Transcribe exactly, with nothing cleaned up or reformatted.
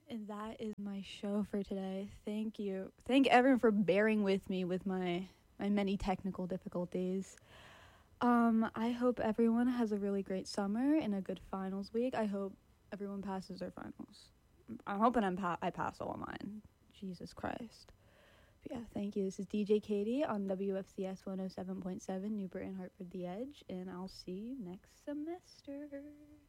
And that is my show for today. Thank you. Thank everyone for bearing with me with my my many technical difficulties. Um, I hope everyone has a really great summer and a good finals week. I hope everyone passes their finals. I'm hoping I'm pa- I pass all of mine. Jesus Christ. But yeah, thank you. This is D J Katie on W F C S one oh seven point seven, Newport and Hartford The Edge, and I'll see you next semester.